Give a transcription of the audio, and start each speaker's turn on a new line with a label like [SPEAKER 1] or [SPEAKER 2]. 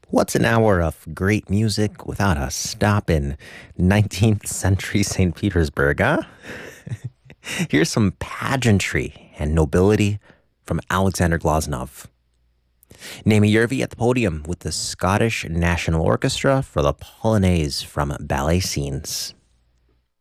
[SPEAKER 1] What's an hour of great music without a stop in 19th century St. Petersburg, huh? Here's some pageantry and nobility from Alexander Glazunov. Naomi Yervi at the podium with the Scottish National Orchestra for the Polonaise from Ballet Scenes.